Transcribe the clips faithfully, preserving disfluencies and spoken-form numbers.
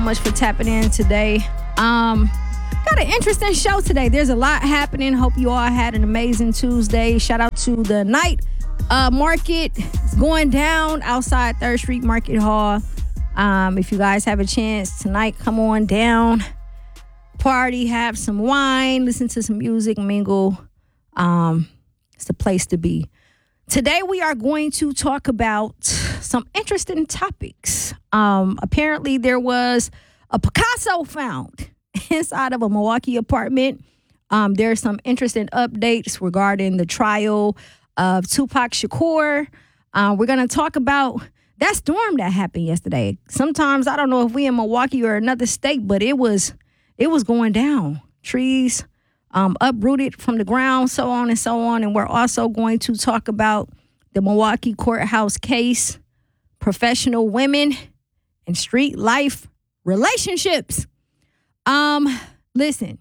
Much for tapping in today. Um, got an interesting show today. There's a lot happening. Hope you all had an amazing Tuesday. Shout out to the night uh, market. It's going down outside Third Street Market Hall. Um, if you guys have a chance tonight, come on down, party, have some wine, listen to some music, mingle. Um, it's the place to be. Today we are going to talk about some interesting topics. Um, apparently there was a Picasso found inside of a Milwaukee apartment. Um, there's some interesting updates regarding the trial of Tupac Shakur. Uh, we're going to talk about that storm that happened yesterday. Sometimes I don't know if we in Milwaukee or another state, but it was it was going down. Trees um, uprooted from the ground, so on and so on. And we're also going to talk about the Milwaukee courthouse case, professional women, and street life relationships. Um, listen,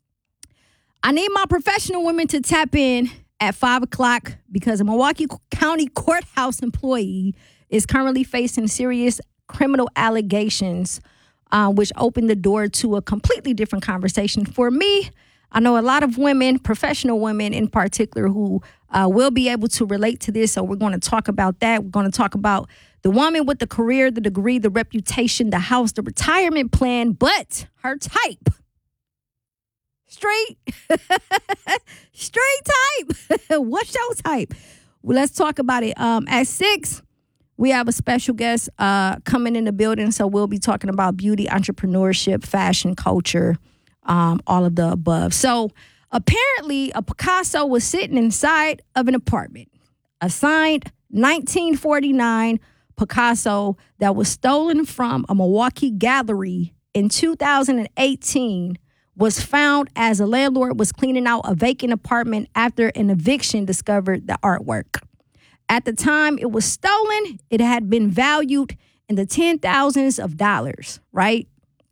I need my professional women to tap in at five o'clock because a Milwaukee County courthouse employee is currently facing serious criminal allegations, uh, which opened the door to a completely different conversation. For me, I know a lot of women, professional women in particular, who uh, will be able to relate to this. So we're going to talk about that. We're going to talk about the woman with the career, the degree, the reputation, the house, the retirement plan, but her type. Straight. Straight type. What's your type? Well, let's talk about it. Um, at six, we have a special guest uh, coming in the building. So we'll be talking about beauty, entrepreneurship, fashion, culture, um, all of the above. So apparently a Picasso was sitting inside of an apartment, a signed nineteen forty-nine Picasso that was stolen from a Milwaukee gallery in two thousand eighteen was found as a landlord was cleaning out a vacant apartment after an eviction discovered the artwork. At the time it was stolen, it had been valued in the ten thousands of dollars, right?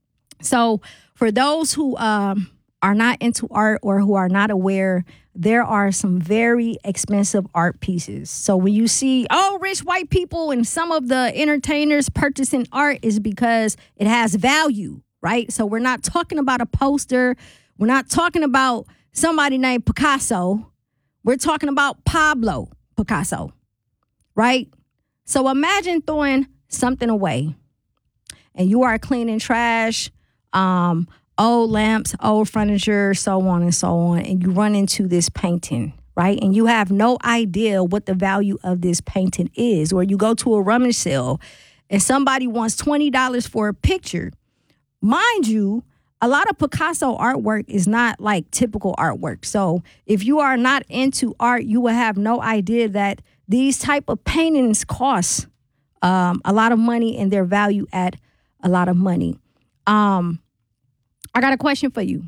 So for those who um, are not into art or who are not aware, there are some very expensive art pieces. So when you see, oh, rich white people and some of the entertainers purchasing art is because it has value, right? So we're not talking about a poster. We're not talking about somebody named Picasso. We're talking about Pablo Picasso, right? So imagine throwing something away and you are cleaning trash, um, old lamps, old furniture, so on and so on, and you run into this painting, right? And you have no idea what the value of this painting is. Or you go to a rummage sale and somebody wants twenty dollars for a picture. Mind you, a lot of Picasso artwork is not like typical artwork. So if you are not into art, you will have no idea that these type of paintings cost um, a lot of money and their value at a lot of money. Um, I got a question for you.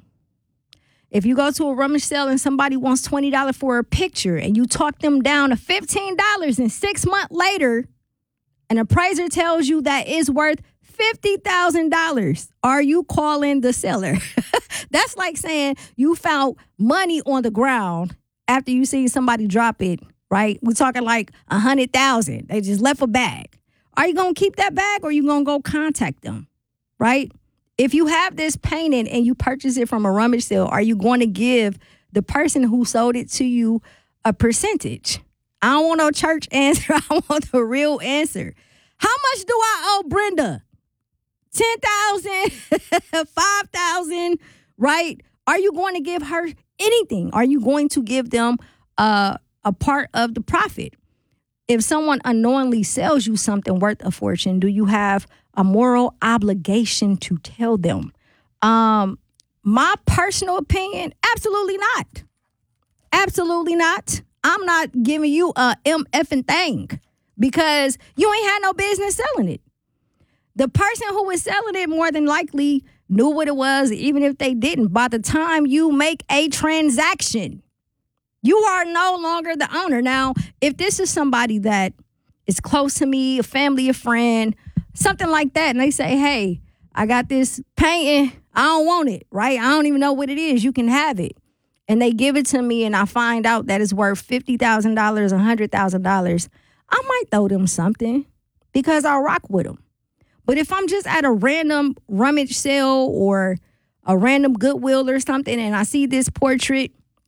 If you go to a rummage sale and somebody wants twenty dollars for a picture and you talk them down to fifteen dollars and six months later, an appraiser tells you that it's worth fifty thousand dollars, are you calling the seller? That's like saying you found money on the ground after you see somebody drop it, right? We're talking like one hundred thousand dollars. They just left a bag. Are you going to keep that bag or are you going to go contact them, right? If you have this painting and you purchase it from a rummage sale, are you going to give the person who sold it to you a percentage? I don't want no church answer. I want the real answer. How much do I owe Brenda? ten thousand dollars, five thousand dollars, right? Are you going to give her anything? Are you going to give them uh, a part of the profit? If someone unknowingly sells you something worth a fortune, do you have a moral obligation to tell them? Um, my personal opinion, absolutely not. Absolutely not. I'm not giving you a M effing thing because you ain't had no business selling it. The person who was selling it more than likely knew what it was, even if they didn't. By the time you make a transaction, you are no longer the owner. Now, if this is somebody that is close to me, a family, a friend, something like that, and they say, hey, I got this painting, I don't want it, right? I don't even know what it is. You can have it. And they give it to me and I find out that it's worth fifty thousand dollars, one hundred thousand dollars. I might throw them something because I rock with them. But if I'm just at a random rummage sale or a random Goodwill or something and I see this portrait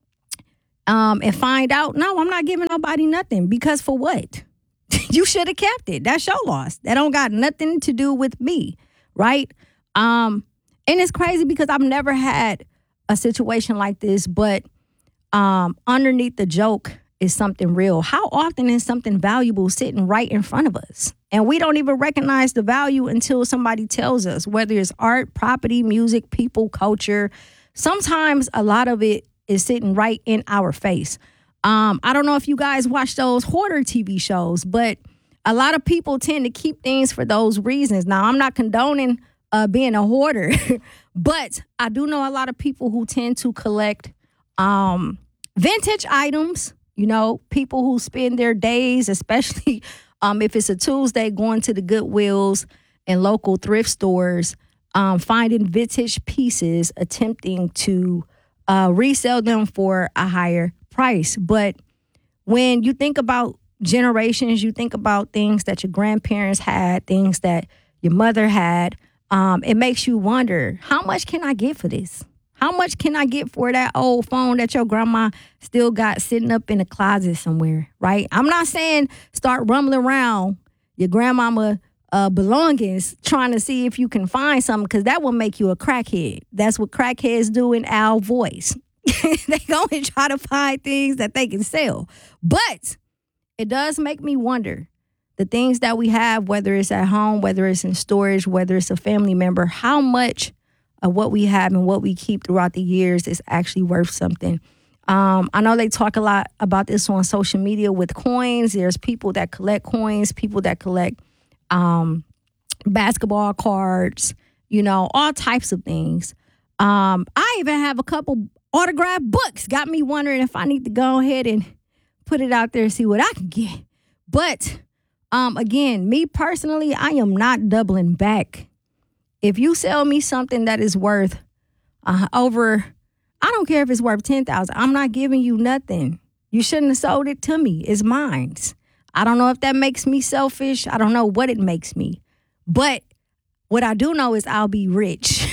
um, and find out, no, I'm not giving nobody nothing. Because for what? You should have kept it. That's your loss. That don't got nothing to do with me, right? Um, and it's crazy because I've never had a situation like this, but um, underneath the joke is something real. How often is something valuable sitting right in front of us? And we don't even recognize the value until somebody tells us, whether it's art, property, music, people, culture. Sometimes a lot of it is sitting right in our face. Um, I don't know if you guys watch those hoarder T V shows, but a lot of people tend to keep things for those reasons. Now, I'm not condoning uh, being a hoarder, but I do know a lot of people who tend to collect um, vintage items. You know, people who spend their days, especially um, if it's a Tuesday, going to the Goodwills and local thrift stores, um, finding vintage pieces, attempting to uh, resell them for a higher price. But when you think about generations, you think about things that your grandparents had, things that your mother had, um, it makes you wonder, how much can I get for this? How much can I get for that old phone that your grandma still got sitting up in a closet somewhere, right? I'm not saying start rumbling around your grandmama uh, belongings trying to see if you can find something, because that will make you a crackhead. That's what crackheads do in our voice. They go and try to find things that they can sell. But it does make me wonder, the things that we have, whether it's at home, whether it's in storage, whether it's a family member, how much of what we have and what we keep throughout the years is actually worth something. Um, I know they talk a lot about this on social media with coins. There's people that collect coins, people that collect um, basketball cards, you know, all types of things. Um, I even have a couple autographed books. Got me wondering if I need to go ahead and put it out there and see what I can get. But um, again, me personally, I am not doubling back. If you sell me something that is worth uh, over, I don't care if it's worth ten thousand dollars, I'm not giving you nothing. You shouldn't have sold it to me. It's mine. I don't know if that makes me selfish. I don't know what it makes me. But what I do know is I'll be rich.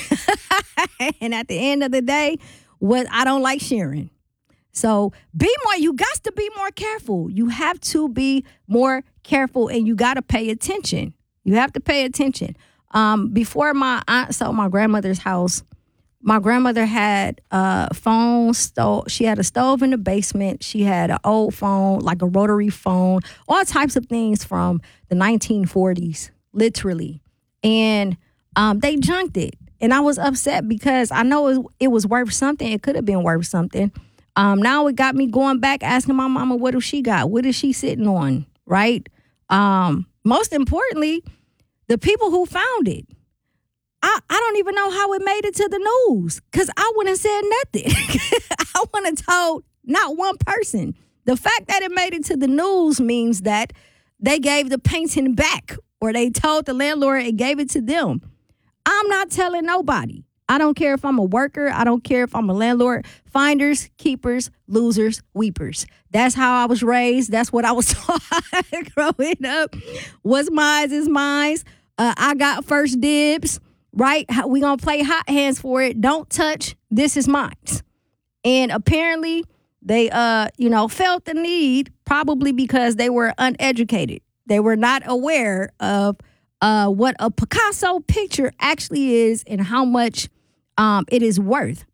And at the end of the day, what I don't like sharing. So be more, you got to be more careful. You have to be more careful, and you got to pay attention. You have to pay attention. Um, before my aunt sold my grandmother's house, my grandmother had a phone stove. She had a stove in the basement. She had an old phone, like a rotary phone, all types of things from the nineteen forties, literally. And um, they junked it. And I was upset because I know it, it was worth something. It could have been worth something. Um, now it got me going back, asking my mama, what does she got? What is she sitting on, right? Um, most importantly, the people who found it, I, I don't even know how it made it to the news, because I wouldn't have said nothing. I wouldn't have told not one person. The fact that it made it to the news means that they gave the painting back, or they told the landlord and gave it to them. I'm not telling nobody. I don't care if I'm a worker. I don't care if I'm a landlord. Finders, keepers, losers, weepers. That's how I was raised. That's what I was taught growing up. What's mine is mine. Uh, I got first dibs, right? We gonna play hot hands for it. Don't touch. This is mine. And apparently they, uh, you know, felt the need, probably because they were uneducated. They were not aware of uh, what a Picasso picture actually is and how much um, it is worth.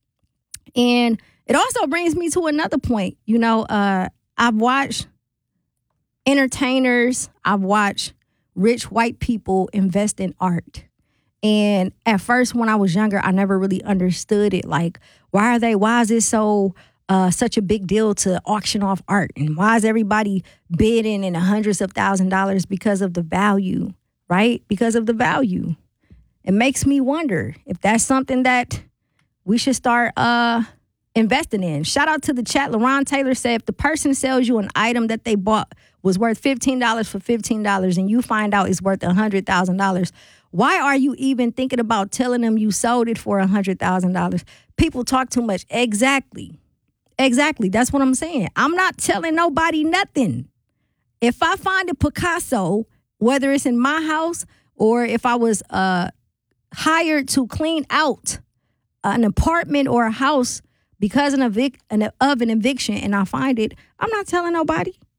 And it also brings me to another point. You know, uh, I've watched entertainers, I've watched rich white people invest in art. And at first, when I was younger, I never really understood it. Like, why are they, why is it so uh, such a big deal to auction off art? And why is everybody bidding in the hundreds of thousands of dollars? Because of the value, right? Because of the value. It makes me wonder if that's something that we should start uh, investing in. Shout out to the chat. LaRon Taylor said, if the person sells you an item that they bought was worth fifteen dollars for fifteen dollars and you find out it's worth one hundred thousand dollars, why are you even thinking about telling them you sold it for one hundred thousand dollars? People talk too much. Exactly. Exactly. That's what I'm saying. I'm not telling nobody nothing. If I find a Picasso, whether it's in my house or if I was uh, hired to clean out an apartment or a house because of an, evic- an, of an eviction and I find it, I'm not telling nobody.